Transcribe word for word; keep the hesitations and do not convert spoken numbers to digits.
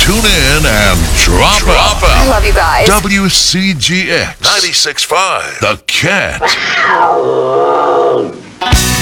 Tune in and drop, drop out. I love you guys. W C G X ninety-six point five. The Cat.